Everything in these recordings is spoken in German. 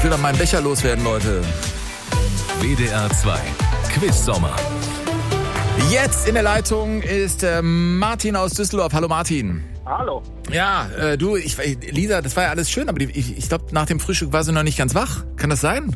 will noch meinen Becher loswerden, Leute. WDR 2 Quiz-Sommer. Jetzt in der Leitung ist Martin aus Düsseldorf. Hallo Martin. Hallo. Ja, Lisa, das war ja alles schön, aber ich glaube, nach dem Frühstück war sie noch nicht ganz wach. Kann das sein?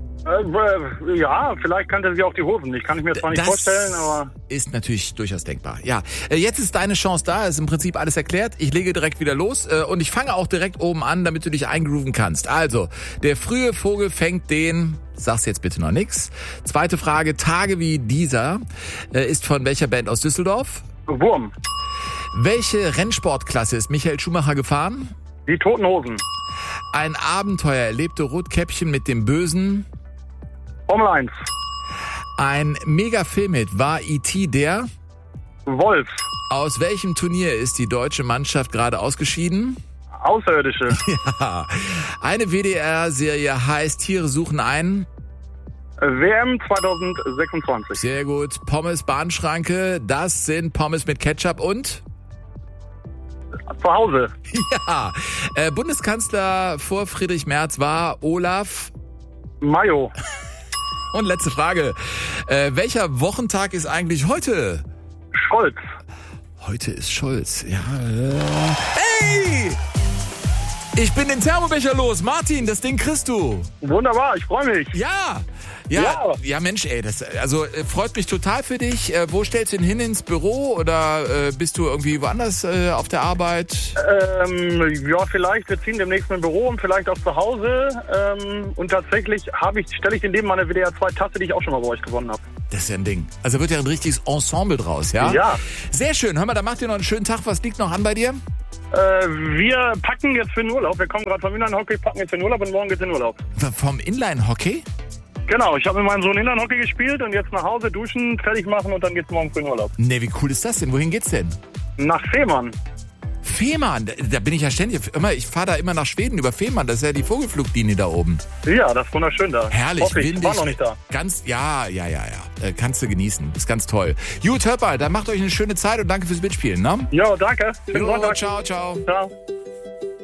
Ja, vielleicht kannte sie auch die Hosen nicht. Kann ich mir zwar nicht vorstellen, aber... Ist natürlich durchaus denkbar. Ja, jetzt ist deine Chance da. Ist im Prinzip alles erklärt. Ich lege direkt wieder los und ich fange auch direkt oben an, damit du dich eingrooven kannst. Also, der frühe Vogel fängt den... Sag's jetzt bitte noch nix. Zweite Frage, Tage wie dieser ist von welcher Band aus Düsseldorf? Wurm. Welche Rennsportklasse ist Michael Schumacher gefahren? Die Toten Hosen. Ein Abenteuer erlebte Rotkäppchen mit dem Bösen. Formel 1. Ein Mega-Filmhit war E.T. der? Wolf. Aus welchem Turnier ist die deutsche Mannschaft gerade ausgeschieden? Außerirdische. Ja. Eine WDR-Serie heißt Tiere suchen einen. WM 2026. Sehr gut. Pommes Bahnschranke, das sind Pommes mit Ketchup und? Zu Hause. Ja. Bundeskanzler vor Friedrich Merz war Olaf Mayo. Und letzte Frage. Welcher Wochentag ist eigentlich heute? Scholz. Heute ist Scholz. Ja. Hey! Ich bin den Thermobecher los. Martin, das Ding kriegst du. Wunderbar, ich freue mich. Ja, Mensch, ey, das freut mich total für dich. Wo stellst du ihn hin, ins Büro oder bist du irgendwie woanders auf der Arbeit? Ja, vielleicht. Wir ziehen demnächst ein Büro und vielleicht auch zu Hause. Und tatsächlich stelle ich den neben meiner WDR 2 Tasse, die ich auch schon mal bei euch gewonnen habe. Das ist ja ein Ding. Also wird ja ein richtiges Ensemble draus, ja? Ja. Sehr schön. Hör mal, dann macht ihr noch einen schönen Tag. Was liegt noch an bei dir? Wir packen jetzt für den Urlaub. Wir kommen gerade vom Inline-Hockey, packen jetzt für den Urlaub und morgen geht's in den Urlaub. Vom Inline-Hockey? Genau, ich habe mit meinem Sohn Inline-Hockey gespielt und jetzt nach Hause duschen, fertig machen und dann geht's morgen für den Urlaub. Nee, wie cool ist das denn? Wohin geht's denn? Nach Fehmarn. Fehmarn, da bin ich ja ständig. Ich fahre da immer nach Schweden über Fehmarn. Das ist ja die Vogelfluglinie da oben. Ja, das ist wunderschön da. Herrlich, windig. Ich war noch nicht da. Ja. Kannst du genießen. Ist ganz toll. Gut, hört mal, dann macht euch eine schöne Zeit und danke fürs Mitspielen, ne? Ja, danke. Jo, ciao. Ciao.